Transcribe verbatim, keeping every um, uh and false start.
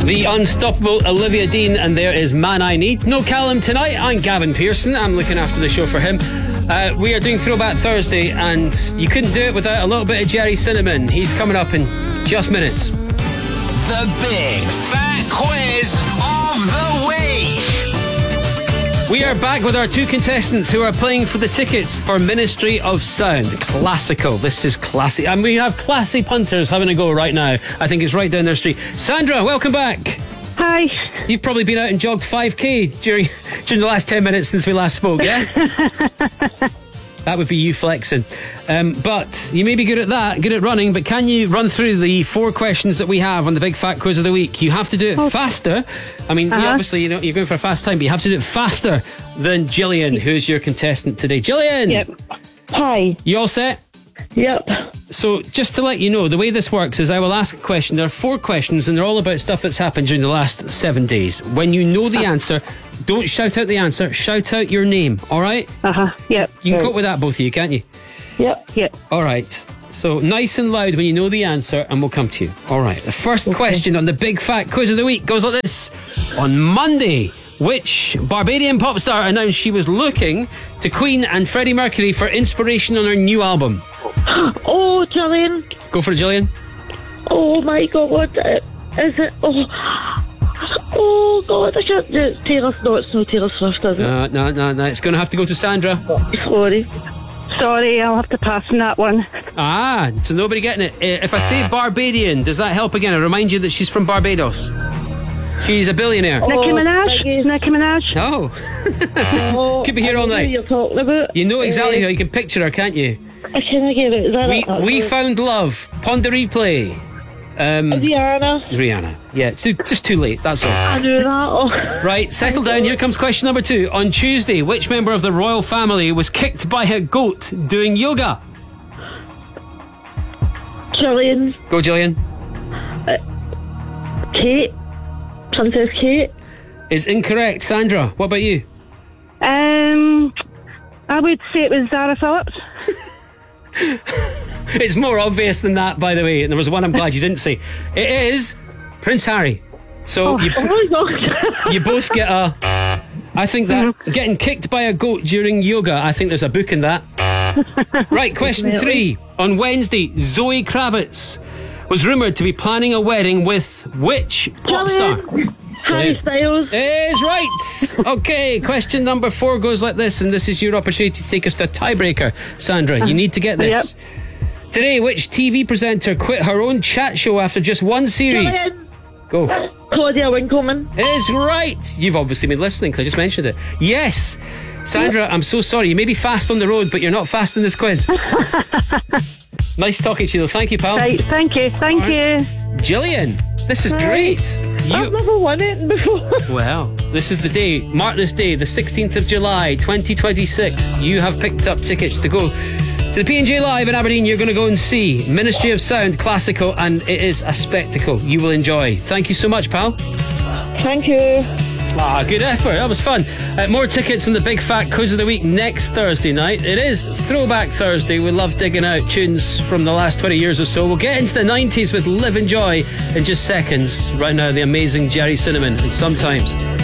The unstoppable Olivia Dean, and there is Man I Need. No Callum tonight. I'm Gavin Pearson. I'm looking after the show for him. Uh, we are doing Throwback Thursday, and you couldn't do it without a little bit of Jerry Cinnamon. He's coming up in just minutes. The Big Fat Quiz of the Week. We are back with our two contestants who are playing for the tickets for Ministry of Sound. Classical. This is classy. And we have classy punters having a go right now. I think it's right down their street. Sandra, welcome back. Hi. You've probably been out and jogged five K during, during the last ten minutes since we last spoke, yeah? That would be you flexing. Um, but you may be good at that, good at running, but can you run through the four questions that we have on the Big Fat Quiz of the Week? You have to do it oh. faster. I mean, uh-huh. you obviously, you know, you're going for a fast time, but you have to do it faster than Gillian, who's your contestant today. Gillian! Yep. Hi. You all set? Yep. So, just to let you know, the way this works is I will ask a question. There are four questions, and they're all about stuff that's happened during the last seven days. When you know the answer, don't shout out the answer, shout out your name, alright? Uh-huh, yep. You can right. cope with that, both of you, can't you? Yep, yep. Alright, so nice and loud when you know the answer, and we'll come to you. Alright, the first okay. question on the Big Fat Quiz of the Week goes like this. On Monday, which Barbadian pop star announced she was looking to Queen and Freddie Mercury for inspiration on her new album? Oh, Gillian. Go for it, Gillian. Oh my God, is it? Oh, oh God, I can't do it. Taylor, no, it's no Taylor Swift, is it? No, no, no, no. It's going to have to go to Sandra. Sorry. Sorry, I'll have to pass on that one. Ah, so nobody getting it. If I say Barbadian, does that help again? I remind you that she's from Barbados. She's a billionaire. Oh, Nicki Minaj? Nicki Minaj? No. Oh, could be here all night. You're talking about. You know exactly uh, how you can picture her, can't you? I can't get it. Is that we it? we found love. Ponder replay. Um, Rihanna. Rihanna. Yeah, it's too, just too late. That's all. I knew that. Oh. Right, settle down. Here comes question number two. On Tuesday, which member of the royal family was kicked by a goat doing yoga? Gillian. Go, Gillian. Uh, Kate. Princess Kate. Is incorrect. Sandra, what about you? Um, I would say it was Zara Phillips. It's more obvious than that, by the way. And there was one I'm glad you didn't say. It is Prince Harry. So oh, you, oh my God. You both get a... I think that mm-hmm. getting kicked by a goat during yoga, I think there's a book in that. Right, question three. On Wednesday, Zoe Kravitz was rumoured to be planning a wedding with which pop star? Harry Styles. Is right. Okay, question number four goes like this, and this is your opportunity to take us to a tiebreaker. Sandra, you need to get this. Yep. Today, which T V presenter quit her own chat show after just one series? Gillian. Go. Claudia Winkleman. Is right. You've obviously been listening because I just mentioned it. Yes. Sandra, yep. I'm so sorry. You may be fast on the road, but you're not fast in this quiz. Nice talking to you, though. Thank you, pal. Right, thank you, thank right. you. Gillian, this is right. great. You... I've never won it before. Well, this is the day. Mark this day, the sixteenth of July, twenty twenty-six. You have picked up tickets to go to the P and J Live in Aberdeen. You're going to go and see Ministry of Sound Classical, and it is a spectacle you will enjoy. Thank you so much, pal. Thank you. Ah, good effort. That was fun. Uh, more tickets on the Big Fat Quiz of the Week next Thursday night. It is Throwback Thursday. We love digging out tunes from the last twenty years or so. We'll get into the nineties with Live and Joy in just seconds. Right now, the amazing Jerry Cinnamon. And sometimes